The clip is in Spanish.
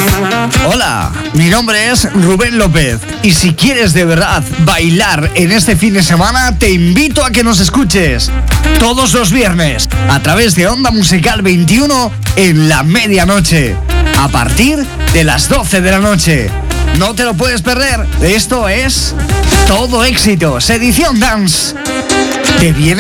Hola, mi nombre es Rubén López y si quieres de verdad bailar en este fin de semana, te invito a que nos escuches todos los viernes a través de Onda Musical 21 en la medianoche, a partir de las 12 de la noche. No te lo puedes perder, esto es Todo Éxitos, edición dance. ¿Te viene